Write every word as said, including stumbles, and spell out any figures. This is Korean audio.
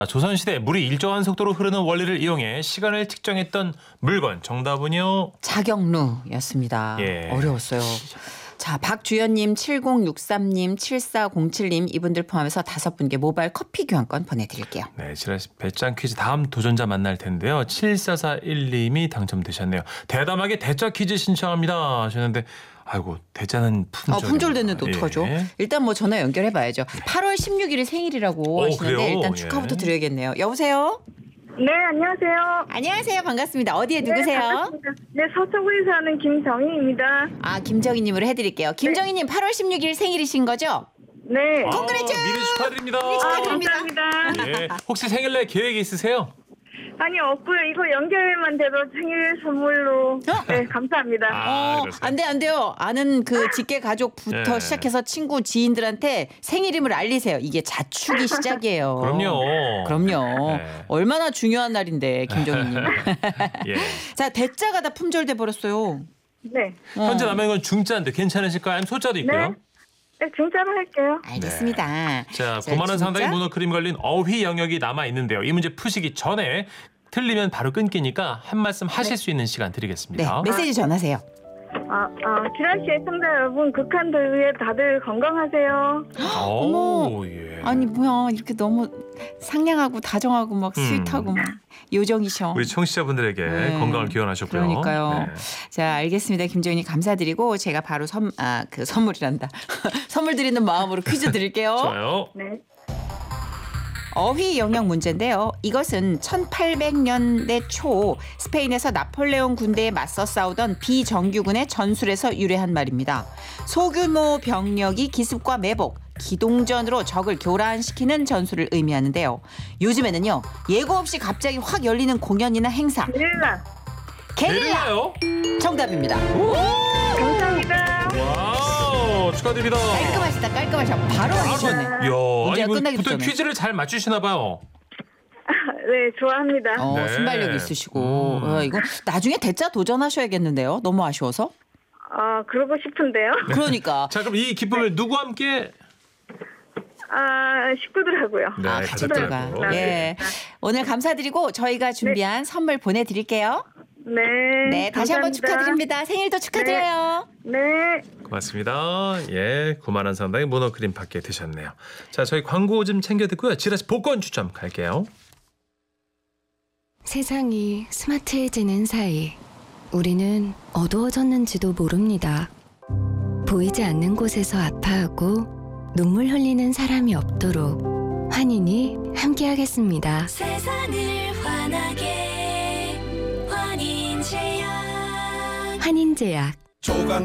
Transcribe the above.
조선시대 물이 일정한 속도로 흐르는 원리를 이용해 시간을 측정했던 물건. 정답은요? 자격루였습니다. 예. 어려웠어요. 자, 박주연님, 칠공육삼님, 칠사공칠님 이분들 포함해서 다섯 분께 모바일 커피 교환권 보내드릴게요. 네, 지라시 배짱 퀴즈 다음 도전자 만날 텐데요. 칠사사일님이 당첨되셨네요. 대담하게 대짜 퀴즈 신청합니다 하셨는데 아이고 대짜는 품절. 아, 품절 됐는데 어떡하죠? 예. 일단 뭐 전화 연결해봐야죠. 팔월 십육일이 생일이라고 오, 하시는데 그래요? 일단 축하부터 예. 드려야겠네요. 여보세요? 네, 안녕하세요. 안녕하세요. 반갑습니다. 어디에 누구세요? 네, 반갑습니다. 네, 서초구에 사는 김정희입니다. 아, 김정희님으로 해드릴게요. 김정희님 팔월 십육일 생일이신 거죠? 네. 아, 콩그레이션! 미리 축하드립니다. 미리 아, 축하드립니다. 감사합니다. 예. 혹시 생일날 계획이 있으세요? 아니, 없고요. 이거 연결만 돼도 생일 선물로. 네, 감사합니다. 아, 어, 그러세요? 안 돼, 안 돼요. 아는 그 직계 가족부터 네. 시작해서 친구, 지인들한테 생일임을 알리세요. 이게 자축이 시작이에요. 그럼요. 그럼요. 네. 얼마나 중요한 날인데, 김정희님. 예. 자, 대자가 다 품절돼 버렸어요. 네. 어. 현재 남은 건 중자인데 괜찮으실까요? 아니면 소자도 있고요. 네. 네, 진짜로 할게요. 알겠습니다. 자, 자, 구만 원 상당의 진짜? 문어 크림 걸린 어휘 영역이 남아 있는데요. 이 문제 푸시기 전에 틀리면 바로 끊기니까 한 말씀 하실 수 있는 시간 네, 드리겠습니다. 메시지 전하세요. 아, 아, 지라시 애청자 여러분, 극한 더위에 다들 건강하세요. 오, 예. 아니 뭐야 이렇게 너무 상냥하고 다정하고 막 음. 스윗하고 막 요정이셔. 우리 청취자분들에게 네. 건강을 기원하셨고요. 그러니까요. 네. 자, 알겠습니다. 김정희님 감사드리고 제가 바로 선, 아, 그 선물이란다. 선물 드리는 마음으로 퀴즈 드릴게요. 좋아요. 네. 어휘 영역 문제인데요. 이것은 천팔백 년대 초 스페인에서 나폴레옹 군대에 맞서 싸우던 비정규군의 전술에서 유래한 말입니다. 소규모 병력이 기습과 매복, 기동전으로 적을 교란시키는 전술을 의미하는데요. 요즘에는요. 예고 없이 갑자기 확 열리는 공연이나 행사. 게릴라. 게릴라 내릴까요? 정답입니다. 감사합니다. 와우, 축하드립니다. 깔끔하시다 깔끔하셔. 바로 알려주셨네. 이야, 문제가 아니, 끝나기도 보통 전에. 퀴즈를 잘 맞추시나 봐요. 네, 좋아합니다. 어, 네. 순발력 있으시고. 음. 어, 이거 나중에 대짜 도전하셔야겠는데요. 너무 아쉬워서. 아, 그러고 싶은데요. 그러니까. 자, 그럼 이 기쁨을 누구와 함께? 아, 식구들하고요. 네, 아, 가족들과. 가족들하고. 예. 오늘 감사드리고 저희가 준비한 선물 보내드릴게요. 네. 네, 다시 한번 감사합니다. 축하드립니다. 생일도 축하드려요. 네. 고맙습니다. 예, 구만 원 상당의 문어 크림 받게 되셨네요. 자, 저희 광고 좀 챙겨 듣고요. 지라시 복권 추첨 갈게요. 세상이 스마트해지는 사이 우리는 어두워졌는지도 모릅니다. 보이지 않는 곳에서 아파하고 눈물 흘리는 사람이 없도록 환인이 함께하겠습니다. 세상을 환하게 환인제약 환인제약